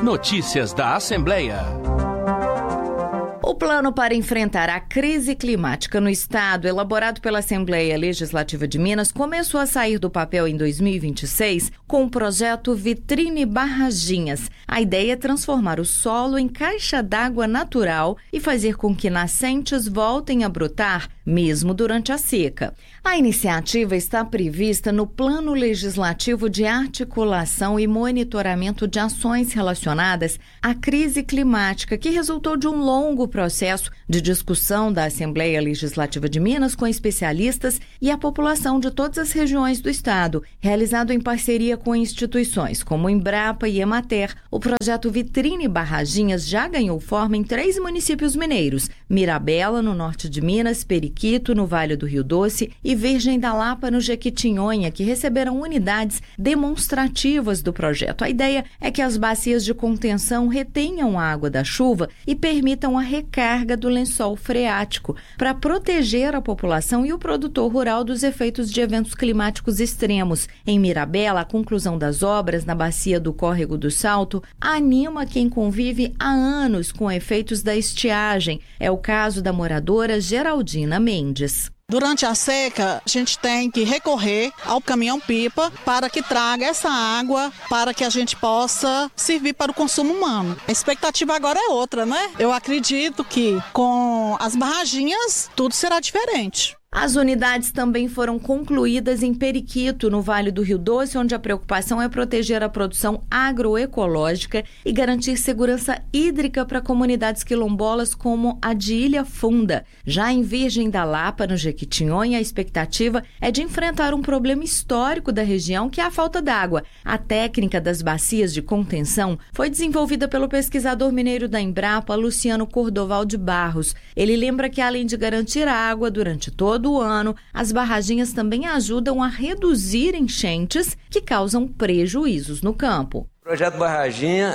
Notícias da Assembleia. O plano para enfrentar a crise climática no estado, elaborado pela Assembleia Legislativa de Minas, começou a sair do papel em 2026 com o projeto Vitrine Barraginhas. A ideia é transformar o solo em caixa d'água natural e fazer com que nascentes voltem a brotar, mesmo durante a seca. A iniciativa está prevista no Plano Legislativo de Articulação e Monitoramento de Ações Relacionadas à Crise Climática, que resultou de um longo processo de discussão da Assembleia Legislativa de Minas com especialistas e a população de todas as regiões do estado, realizado em parceria com instituições como Embrapa e Emater. O projeto Vitrine Barraginhas já ganhou forma em 3 municípios mineiros: Mirabela, no norte de Minas, Periquito, no Vale do Rio Doce, e Virgem da Lapa, no Jequitinhonha, que receberam unidades demonstrativas do projeto. A ideia é que as bacias de contenção retenham a água da chuva e permitam a recarga do lençol freático para proteger a população e o produtor rural dos efeitos de eventos climáticos extremos. Em Mirabela, a conclusão das obras na bacia do Córrego do Salto anima quem convive há anos com efeitos da estiagem. É o caso da moradora Geraldina Mendes. Durante a seca, a gente tem que recorrer ao caminhão-pipa para que traga essa água para que a gente possa servir para o consumo humano. A expectativa agora é outra, né? Eu acredito que com as barraginhas tudo será diferente. As unidades também foram concluídas em Periquito, no Vale do Rio Doce, onde a preocupação é proteger a produção agroecológica e garantir segurança hídrica para comunidades quilombolas como a de Ilha Funda. Já em Virgem da Lapa, no Jequitinhonha, a expectativa é de enfrentar um problema histórico da região, que é a falta d'água. A técnica das bacias de contenção foi desenvolvida pelo pesquisador mineiro da Embrapa, Luciano Cordoval de Barros. Ele lembra que, além de garantir a água durante todo o ano, as barraginhas também ajudam a reduzir enchentes que causam prejuízos no campo. O projeto Barraginha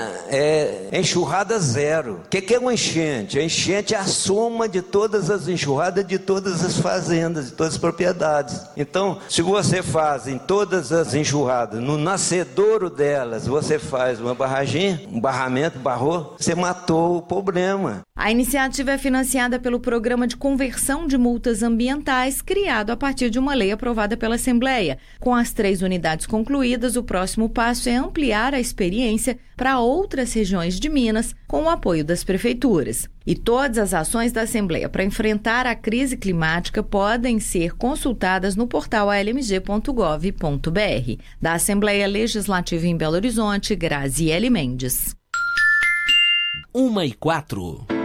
é enxurrada zero. O que é uma enchente? A enchente é a soma de todas as enxurradas de todas as fazendas, de todas as propriedades. Então, se você faz em todas as enxurradas, no nascedouro delas, você faz uma barraginha, um barramento, barrou, você matou o problema. A iniciativa é financiada pelo Programa de Conversão de Multas Ambientais, criado a partir de uma lei aprovada pela Assembleia. Com as 3 unidades concluídas, o próximo passo é ampliar a experiência para outras regiões de Minas, com o apoio das prefeituras. E todas as ações da Assembleia para enfrentar a crise climática podem ser consultadas no portal almg.gov.br. Da Assembleia Legislativa em Belo Horizonte, Graziele Mendes. 1h04.